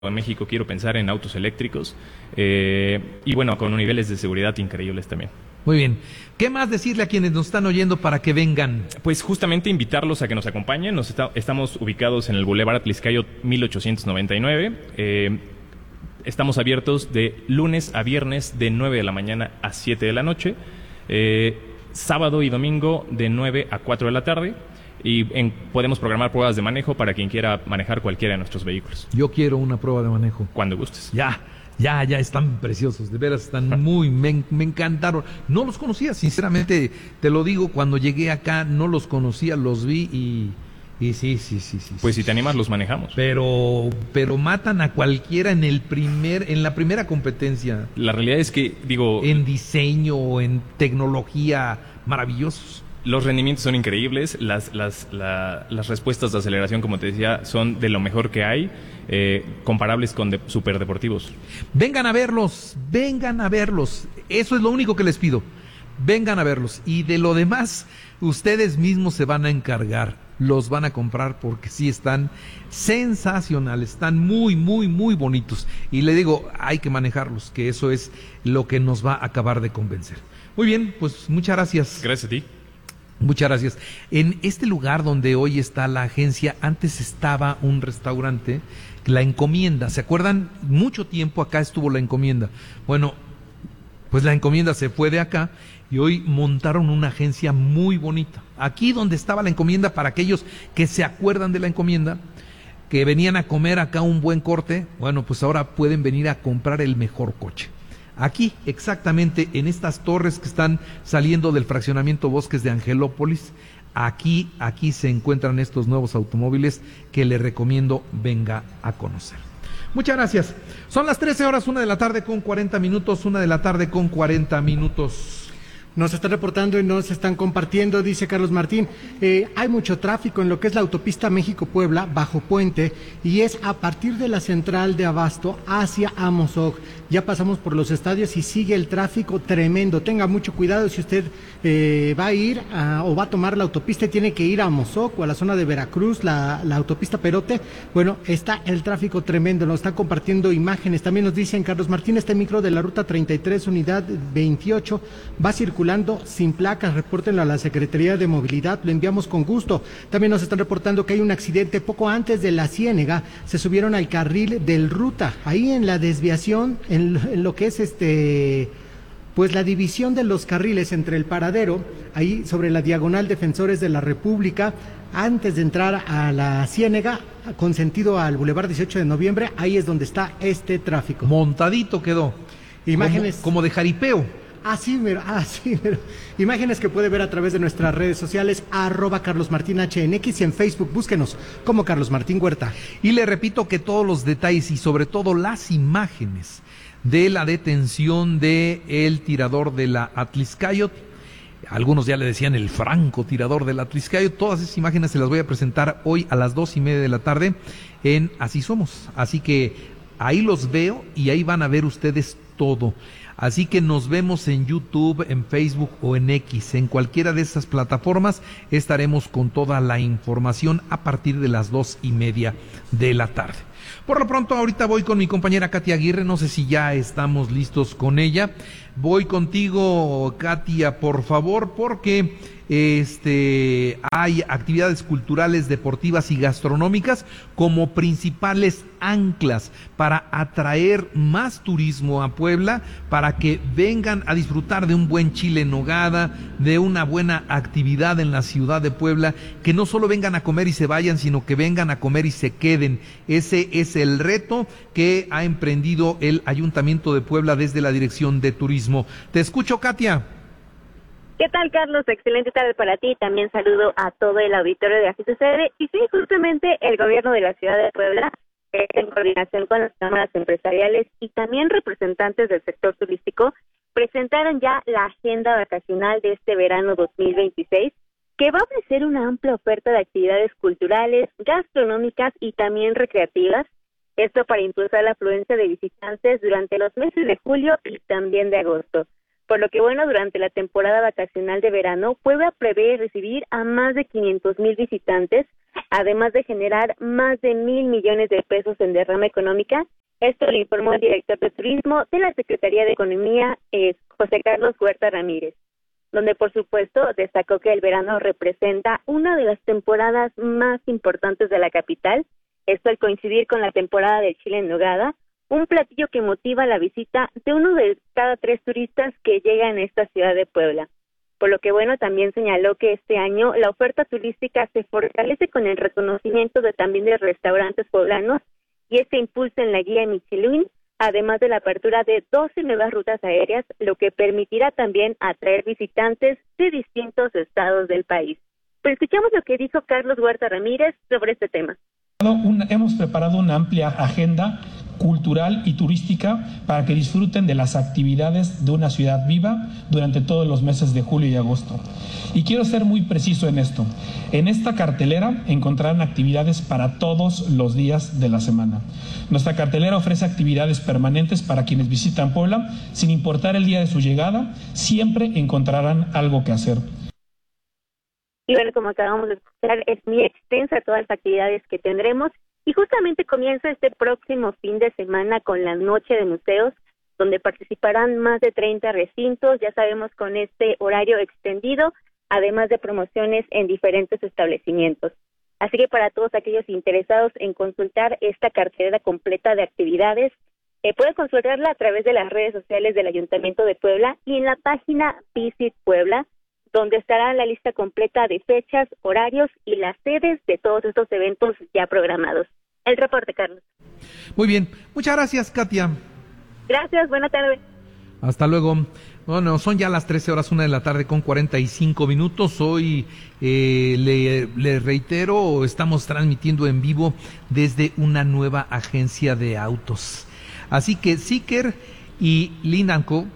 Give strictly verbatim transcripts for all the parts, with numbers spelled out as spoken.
en México quiero pensar en autos eléctricos eh, y bueno, con niveles de seguridad increíbles también. Muy bien. ¿Qué más decirle a quienes nos están oyendo para que vengan? Pues justamente invitarlos a que nos acompañen. Nos está, estamos ubicados en el Boulevard Atliscayot mil ochocientos noventa y nueve. Eh, estamos abiertos de lunes a viernes de nueve de la mañana a siete de la noche. Eh, sábado y domingo de nueve a cuatro de la tarde. Y en, podemos programar pruebas de manejo para quien quiera manejar cualquiera de nuestros vehículos. Yo quiero una prueba de manejo. Cuando gustes. Ya, ya, ya están preciosos, de veras están muy, me, me encantaron. No los conocía, sinceramente, te lo digo, cuando llegué acá no los conocía, los vi y, y sí, sí, sí, sí. Pues sí, si te animas los manejamos. Pero, pero matan a cualquiera en el primer, en la primera competencia. La realidad es que, digo... En diseño, en tecnología, maravillosos. Los rendimientos son increíbles, las, las, la, las respuestas de aceleración, como te decía, son de lo mejor que hay, eh, comparables con de, superdeportivos. Vengan a verlos, vengan a verlos, eso es lo único que les pido, vengan a verlos, y de lo demás, ustedes mismos se van a encargar, los van a comprar porque sí están sensacionales, están muy, muy, muy bonitos, y le digo, hay que manejarlos, que eso es lo que nos va a acabar de convencer. Muy bien, pues muchas gracias. Gracias a ti. Muchas gracias. En este lugar donde hoy está la agencia, antes estaba un restaurante, La Encomienda. ¿Se acuerdan? Mucho tiempo acá estuvo La Encomienda. Bueno, pues La Encomienda se fue de acá y hoy montaron una agencia muy bonita. Aquí donde estaba La Encomienda, para aquellos que se acuerdan de La Encomienda, que venían a comer acá un buen corte, bueno, pues ahora pueden venir a comprar el mejor coche. Aquí, exactamente, en estas torres que están saliendo del fraccionamiento Bosques de Angelópolis, aquí, aquí se encuentran estos nuevos automóviles que le recomiendo venga a conocer. Muchas gracias. Son las trece horas, una de la tarde con cuarenta minutos, una de la tarde con cuarenta minutos. Nos están reportando y nos están compartiendo, dice Carlos Martín, eh, hay mucho tráfico en lo que es la autopista México-Puebla, bajo puente, y es a partir de la central de Abasto hacia Amozoc. Ya pasamos por los estadios y sigue el tráfico tremendo. Tenga mucho cuidado si usted eh, va a ir a, o va a tomar la autopista y tiene que ir a Amozoc o a la zona de Veracruz, la, la autopista Perote. Bueno, está el tráfico tremendo, nos están compartiendo imágenes. También nos dicen, Carlos Martín, este micro de la ruta treinta y tres, unidad veintiocho, va circulando sin placas. Repórtenlo a la Secretaría de Movilidad, lo enviamos con gusto. También nos están reportando que hay un accidente poco antes de la Ciénega. Se subieron al carril del ruta, ahí en la desviación, en en lo que es este, pues la división de los carriles entre el paradero, ahí sobre la diagonal Defensores de la República, antes de entrar a la Ciénega, con sentido al Boulevard dieciocho de noviembre, ahí es donde está este tráfico. Montadito quedó. Imágenes. Como, como de jaripeo. Así mero, así mero. Imágenes que puede ver a través de nuestras redes sociales, arroba Carlos Martín H N X, y en Facebook búsquenos como Carlos Martín Huerta. Y le repito que todos los detalles y sobre todo las imágenes de la detención de el tirador de la Atliscayot, algunos ya le decían el francotirador de la Atliscayot, todas esas imágenes se las voy a presentar hoy a las dos y media de la tarde en Así Somos, así que ahí los veo y ahí van a ver ustedes todo. Así que nos vemos en YouTube, en Facebook o en X. En cualquiera de esas plataformas estaremos con toda la información a partir de las dos y media de la tarde. Por lo pronto, ahorita voy con mi compañera Katia Aguirre, no sé si ya estamos listos con ella. Voy contigo, Katia, por favor, porque este hay actividades culturales, deportivas y gastronómicas como principales anclas para atraer más turismo a Puebla, para que vengan a disfrutar de un buen chile en nogada, de una buena actividad en la ciudad de Puebla, que no solo vengan a comer y se vayan, sino que vengan a comer y se queden. Ese es el reto que ha emprendido el Ayuntamiento de Puebla desde la Dirección de Turismo. Te escucho, Katia. ¿Qué tal, Carlos? Excelente tarde para ti. También saludo a todo el auditorio de Así Sucede. Y sí, justamente el gobierno de la ciudad de Puebla, eh, en coordinación con las cámaras empresariales y también representantes del sector turístico, presentaron ya la agenda vacacional de este verano dos mil veintiséis, que va a ofrecer una amplia oferta de actividades culturales, gastronómicas y también recreativas. Esto para impulsar la afluencia de visitantes durante los meses de julio y también de agosto. Por lo que, bueno, durante la temporada vacacional de verano, Puebla prevé recibir a más de quinientos mil visitantes, además de generar más de mil millones de pesos en derrama económica. Esto lo informó el director de Turismo de la Secretaría de Economía, eh, José Carlos Huerta Ramírez, donde por supuesto destacó que el verano representa una de las temporadas más importantes de la capital, esto al coincidir con la temporada del chile en nogada, un platillo que motiva la visita de uno de cada tres turistas que llegan a esta ciudad de Puebla. Por lo que, bueno, también señaló que este año la oferta turística se fortalece con el reconocimiento de también de restaurantes poblanos y este impulso en la guía Michelin, además de la apertura de doce nuevas rutas aéreas, lo que permitirá también atraer visitantes de distintos estados del país. Pero escuchamos lo que dijo Carlos Huerta Ramírez sobre este tema. Hemos preparado una amplia agenda cultural y turística para que disfruten de las actividades de una ciudad viva durante todos los meses de julio y agosto. Y quiero ser muy preciso en esto. En esta cartelera encontrarán actividades para todos los días de la semana. Nuestra cartelera ofrece actividades permanentes para quienes visitan Puebla, sin importar el día de su llegada, siempre encontrarán algo que hacer. Y bueno, como acabamos de escuchar, es muy extensa todas las actividades que tendremos y justamente comienza este próximo fin de semana con la Noche de Museos, donde participarán más de treinta recintos, ya sabemos, con este horario extendido, además de promociones en diferentes establecimientos. Así que para todos aquellos interesados en consultar esta cartelera completa de actividades, eh, pueden consultarla a través de las redes sociales del Ayuntamiento de Puebla y en la página Visit Puebla, donde estará la lista completa de fechas, horarios y las sedes de todos estos eventos ya programados. El reporte, Carlos. Muy bien, muchas gracias, Katia. Gracias, buena tarde. Hasta luego. Bueno, son ya las trece horas, una de la tarde con cuarenta y cinco minutos. Hoy eh, le, le reitero, estamos transmitiendo en vivo desde una nueva agencia de autos. Así que Zeekr y Lynn and Co.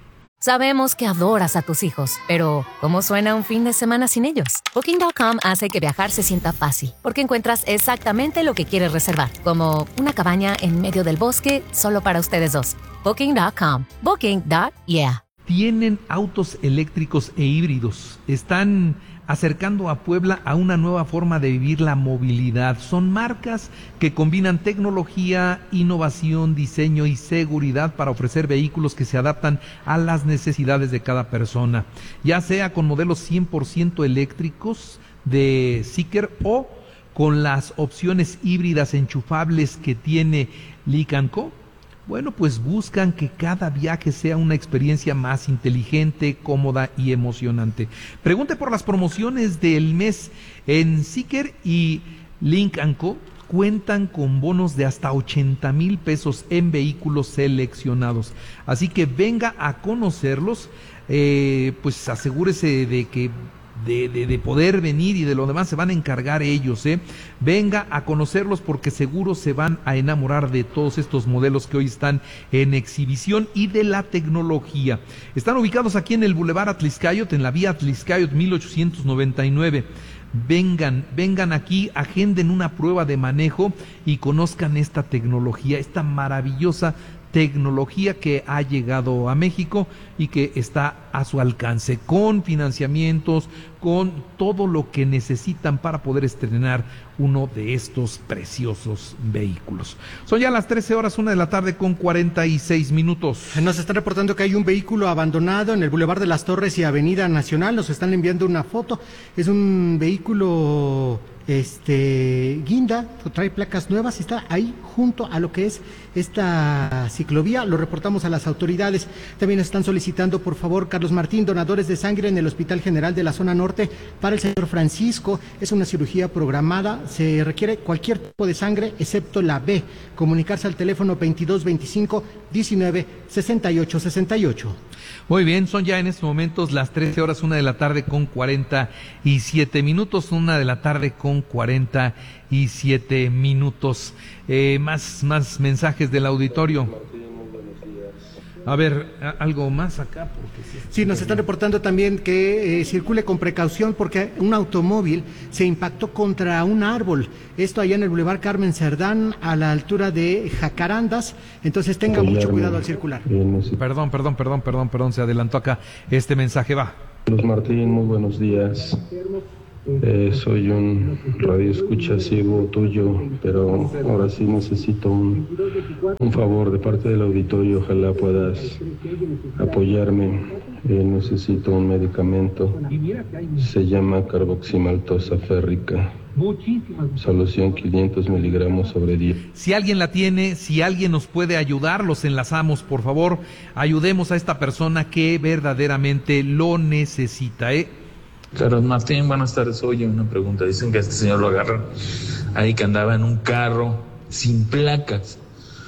Sabemos que adoras a tus hijos, pero ¿cómo suena un fin de semana sin ellos? Booking punto com hace que viajar se sienta fácil, porque encuentras exactamente lo que quieres reservar, como una cabaña en medio del bosque solo para ustedes dos. Booking punto com. Booking punto yeah. Tienen autos eléctricos e híbridos. Están acercando a Puebla a una nueva forma de vivir la movilidad. Son marcas que combinan tecnología, innovación, diseño y seguridad para ofrecer vehículos que se adaptan a las necesidades de cada persona, ya sea con modelos cien por ciento eléctricos de Zeekr o con las opciones híbridas enchufables que tiene Lynn and Co. Bueno, pues buscan que cada viaje sea una experiencia más inteligente, cómoda y emocionante. Pregunte por las promociones del mes en Zeekr y Lynn and Co. Cuentan con bonos de hasta ochenta mil pesos en vehículos seleccionados. Así que venga a conocerlos, eh, pues asegúrese de que De, de, de poder venir y de lo demás se van a encargar ellos, ¿eh? Venga a conocerlos porque seguro se van a enamorar de todos estos modelos que hoy están en exhibición y de la tecnología. Están ubicados aquí en el Boulevard Atlixcáyotl, en la vía Atlixcáyotl mil ochocientos noventa y nueve. Vengan, vengan aquí, agenden una prueba de manejo y conozcan esta tecnología, esta maravillosa tecnología que ha llegado a México y que está a su alcance, con financiamientos, con todo lo que necesitan para poder estrenar uno de estos preciosos vehículos. Son ya las trece horas, una de la tarde con cuarenta y seis minutos. Nos están reportando que hay un vehículo abandonado en el Boulevard de las Torres y Avenida Nacional. Nos están enviando una foto. Es un vehículo este guinda, trae placas nuevas y está ahí junto a lo que es esta ciclovía. Lo reportamos a las autoridades. También están solicitando, por favor, Carlos Martín, donadores de sangre en el Hospital General de la Zona Norte para el señor Francisco. Es una cirugía programada, se requiere cualquier tipo de sangre excepto la B. Comunicarse al teléfono veintidós veinticinco diecinueve sesenta y ocho sesenta y ocho. Muy bien, son ya en estos momentos las trece horas, una de la tarde con cuarenta y siete minutos, una de la tarde con cuarenta y siete minutos. Eh, más, más mensajes del auditorio. A ver, algo más acá. Porque sí, sí, nos están reportando también que eh, circule con precaución porque un automóvil se impactó contra un árbol. Esto allá en el Boulevard Carmen Cerdán, a la altura de Jacarandas. Entonces tenga Guillermo, mucho cuidado al circular. Perdón, perdón, perdón, perdón, perdón, se adelantó acá. Este mensaje va. Carlos Martín, muy buenos días. Eh, soy un radioescucha ciego tuyo, pero ahora sí necesito un, un favor de parte del auditorio. Ojalá puedas apoyarme. Eh, necesito un medicamento. Se llama carboximaltosa férrica. Solución quinientos miligramos sobre diez. Si alguien la tiene, si alguien nos puede ayudar, los enlazamos, por favor. Ayudemos a esta persona que verdaderamente lo necesita, ¿eh? Carlos Martín, buenas tardes. Oye, una pregunta. Dicen que a este señor lo agarran ahí que andaba en un carro sin placas.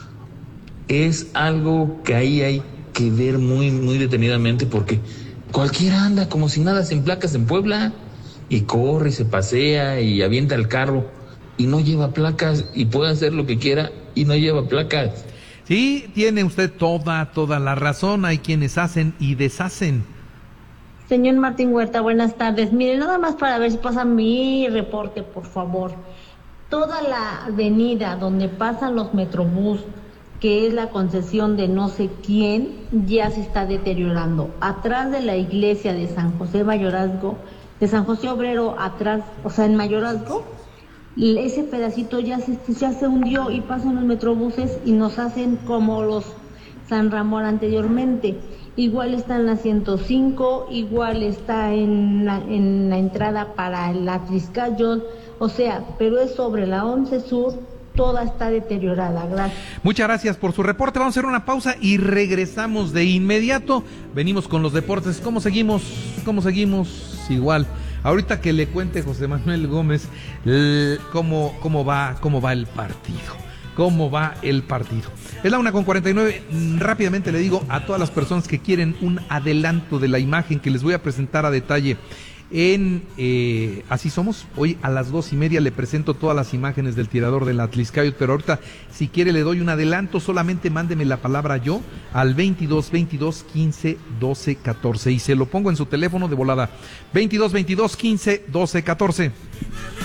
Es algo que ahí hay que ver muy, muy detenidamente, porque cualquiera anda como si nada sin placas en Puebla y corre y se pasea y avienta el carro y no lleva placas y puede hacer lo que quiera y no lleva placas. Sí, tiene usted toda, toda la razón. Hay quienes hacen y deshacen. Señor Martín Huerta, buenas tardes. Mire, nada más para ver si pasa mi reporte, por favor. Toda la avenida donde pasan los Metrobús, que es la concesión de no sé quién, ya se está deteriorando. Atrás de la iglesia de San José Mayorazgo, de San José Obrero, atrás, o sea, en Mayorazgo, ese pedacito ya se, ya se hundió y pasan los Metrobuses y nos hacen como los San Ramón anteriormente. Igual está en la ciento cinco, igual está en la, en la entrada para el Atliscayot, o sea, pero es sobre la once Sur, toda está deteriorada. Gracias. Muchas gracias por su reporte. Vamos a hacer una pausa y regresamos de inmediato. Venimos con los deportes. ¿Cómo seguimos? ¿Cómo seguimos? Igual. Ahorita que le cuente José Manuel Gómez cómo, cómo va, cómo va el partido. ¿Cómo va el partido? Es la una con cuarenta y nueve. Rápidamente le digo a todas las personas que quieren un adelanto de la imagen que les voy a presentar a detalle en eh, Así Somos. Hoy a las dos y media le presento todas las imágenes del tirador del Atliscayot, pero ahorita si quiere le doy un adelanto. Solamente mándeme la palabra yo al veintidós veintidós quince doce catorce y se lo pongo en su teléfono de volada. veintidós veintidós quince doce catorce.